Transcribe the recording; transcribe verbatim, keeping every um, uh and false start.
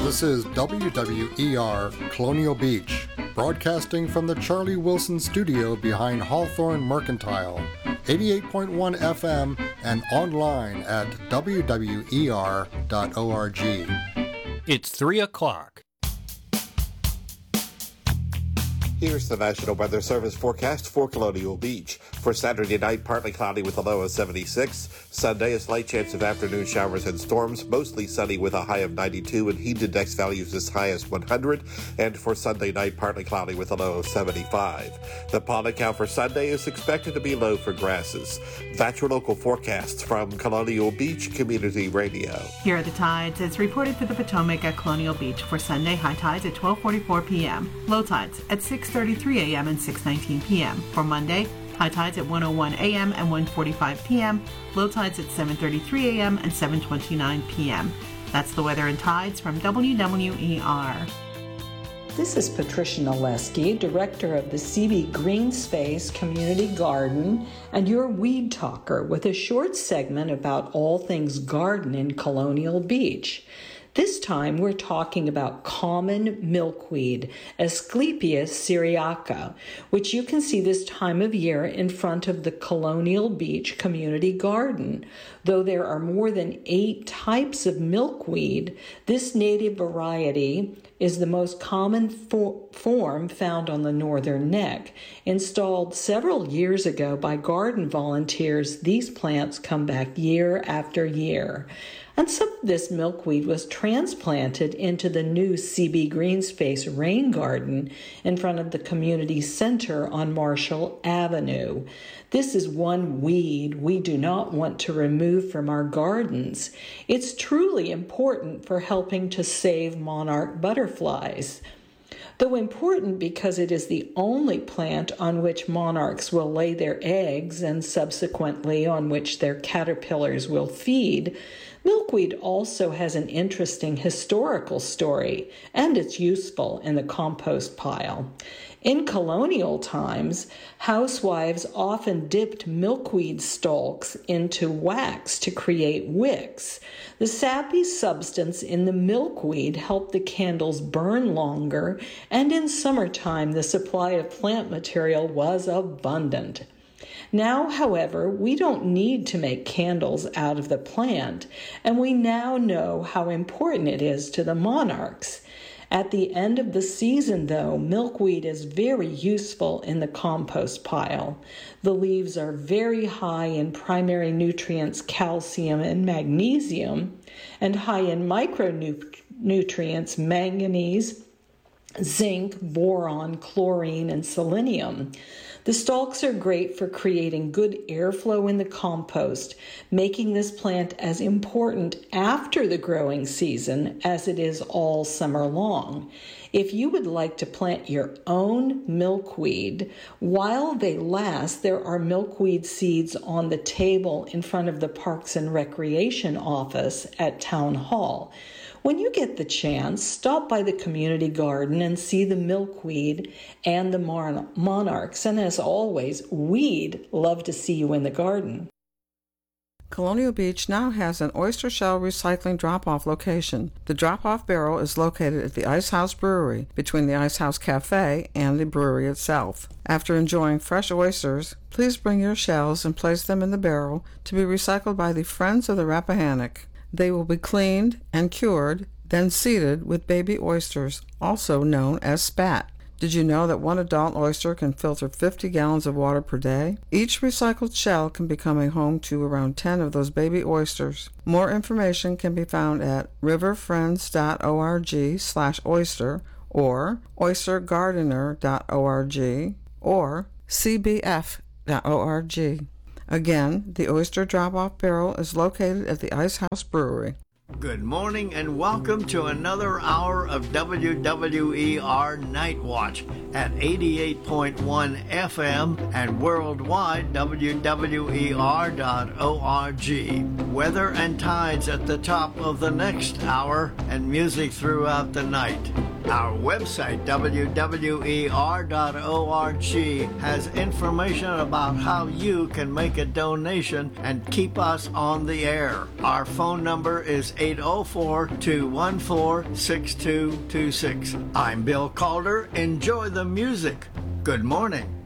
This is W W E R Colonial Beach, broadcasting from the Charlie Wilson studio behind Hawthorne Mercantile, eighty-eight point one F M and online at w w e r dot org. It's three o'clock. Here's the National Weather Service forecast for Colonial Beach. For Saturday night, partly cloudy with a low of seventy-six. Sunday, a slight chance of afternoon showers and storms, mostly sunny with a high of ninety-two and heat index values as high as one hundred. And for Sunday night, partly cloudy with a low of seventy-five. The pollen count for Sunday is expected to be low for grasses. That's your local forecasts from Colonial Beach Community Radio. Here are the tides as reported for the Potomac at Colonial Beach. For Sunday, high tides at twelve forty-four p.m. Low tides at six thirty-three a.m. and six nineteen p.m. For Monday, high tides at one oh one a.m. and one forty-five p.m. Low tides at seven thirty-three a.m. and seven twenty-nine p.m. That's the weather and tides from W W E R. This is Patricia Naleski, Director of the C B Green Space Community Garden, and your Weed Talker with a short segment about all things garden in Colonial Beach. This time we're talking about common milkweed, Asclepias syriaca, which you can see this time of year in front of the Colonial Beach Community Garden. Though there are more than eight types of milkweed, this native variety is the most common for- form found on the northern neck. Installed several years ago by garden volunteers, these plants come back year after year. And some of this milkweed was transplanted into the new C B Green Space Rain Garden in front of the community center on Marshall Avenue. This is one weed we do not want to remove from our gardens. It's truly important for helping to save monarch butterflies. Though important because it is the only plant on which monarchs will lay their eggs and subsequently on which their caterpillars will feed, milkweed also has an interesting historical story, and it's useful in the compost pile. In colonial times, housewives often dipped milkweed stalks into wax to create wicks. The sappy substance in the milkweed helped the candles burn longer, and in summertime the supply of plant material was abundant. Now, however, we don't need to make candles out of the plant, and we now know how important it is to the monarchs. At the end of the season, though, milkweed is very useful in the compost pile. The leaves are very high in primary nutrients, calcium and magnesium, and high in micronutrients, manganese, zinc, boron, chlorine, and selenium. The stalks are great for creating good airflow in the compost, making this plant as important after the growing season as it is all summer long. If you would like to plant your own milkweed, while they last, there are milkweed seeds on the table in front of the Parks and Recreation office at Town Hall. When you get the chance, stop by the community garden and see the milkweed and the mon- monarchs. And as always, we'd love to see you in the garden. Colonial Beach now has an oyster shell recycling drop-off location. The drop-off barrel is located at the Ice House Brewery, between the Ice House Cafe and the brewery itself. After enjoying fresh oysters, please bring your shells and place them in the barrel to be recycled by the Friends of the Rappahannock. They will be cleaned and cured, then seeded with baby oysters, also known as spat. Did you know that one adult oyster can filter fifty gallons of water per day? Each recycled shell can become a home to around ten of those baby oysters. More information can be found at riverfriends.org slash oyster or oystergardener.org or c b f dot org. Again, the oyster drop-off barrel is located at the Ice House Brewery. Good morning and welcome to another hour of W W E R Night Watch at eighty-eight point one F M and worldwide W W E R dot org. Weather and tides at the top of the next hour and music throughout the night. Our website, w w e r dot org, has information about how you can make a donation and keep us on the air. Our phone number is eight oh four, two one four, six two two six. I'm Bill Calder. Enjoy the music. Good morning.